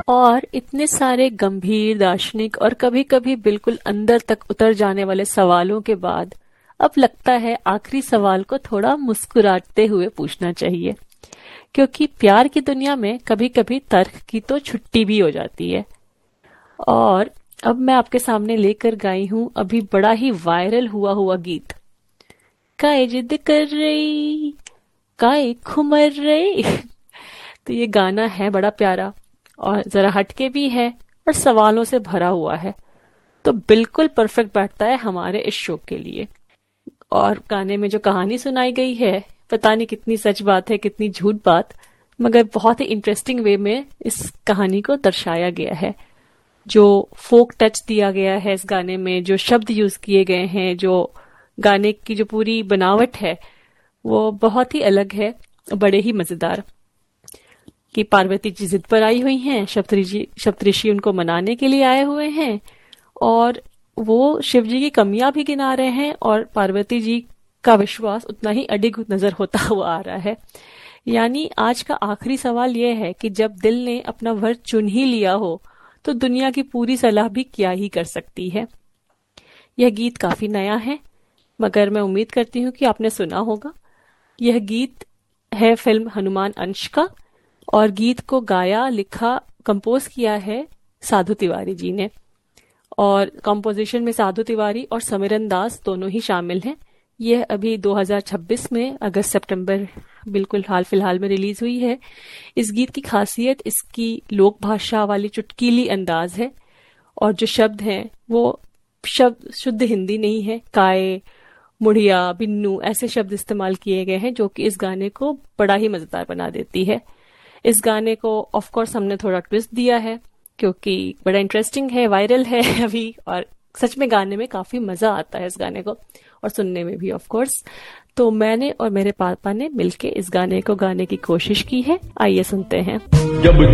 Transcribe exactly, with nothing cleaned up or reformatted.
और इतने सारे गंभीर, दार्शनिक और कभी कभी बिल्कुल अंदर तक उतर जाने वाले सवालों के बाद अब लगता है आखिरी सवाल को थोड़ा मुस्कुराते हुए पूछना चाहिए, क्योंकि प्यार की दुनिया में कभी कभी तर्क की तो छुट्टी भी हो जाती है। और अब मैं आपके सामने लेकर गई हूं अभी बड़ा ही वायरल हुआ हुआ गीत, काहे जिद कर रही, काहे खुमर रही। तो ये गाना है बड़ा प्यारा और जरा हटके भी है और सवालों से भरा हुआ है, तो बिल्कुल परफेक्ट बैठता है हमारे इस शो के लिए। और गाने में जो कहानी सुनाई गई है, पता नहीं कितनी सच बात है कितनी झूठ बात, मगर बहुत ही इंटरेस्टिंग वे में इस कहानी को दर्शाया गया है। जो फोक टच दिया गया है इस गाने में, जो शब्द यूज किए गए हैं, जो गाने की जो पूरी बनावट है वो बहुत ही अलग है, बड़े ही मजेदार। कि पार्वती जी जिद पर आई हुई हैं, सप्तऋषि सप्तऋषि उनको मनाने के लिए आए हुए हैं और वो शिव जी की कमियां भी गिना रहे हैं और पार्वती जी का विश्वास उतना ही अडिग नजर होता हुआ आ रहा है। यानी आज का आखिरी सवाल यह है कि जब दिल ने अपना वर चुन ही लिया हो तो दुनिया की पूरी सलाह भी क्या ही कर सकती है। यह गीत काफी नया है, मगर मैं उम्मीद करती हूँ कि आपने सुना होगा। यह गीत है फिल्म हनुमान अंश का और गीत को गाया, लिखा, कंपोज किया है साधु तिवारी जी ने। और कंपोजिशन में साधु तिवारी और समिरन दास दोनों ही शामिल हैं। यह अभी दो हज़ार छब्बीस में अगस्त सितंबर बिल्कुल हाल फिलहाल में रिलीज हुई है। इस गीत की खासियत इसकी लोक भाषा वाली चुटकीली अंदाज है और जो शब्द हैं वो शब्द शुद्ध हिंदी नहीं है। काय, मुड़िया, बिन्नू ऐसे शब्द इस्तेमाल किए गए हैं जो कि इस गाने को बड़ा ही मजेदार बना देती है। इस गाने को ऑफ कोर्स हमने थोड़ा ट्विस्ट दिया है क्योंकि बड़ा इंटरेस्टिंग है, वायरल है अभी, और सच में गाने में काफी मजा आता है इस गाने को और सुनने में भी ऑफ कोर्स। तो मैंने और मेरे पापा ने मिलके इस गाने को गाने की कोशिश की है। आइए सुनते हैं। जब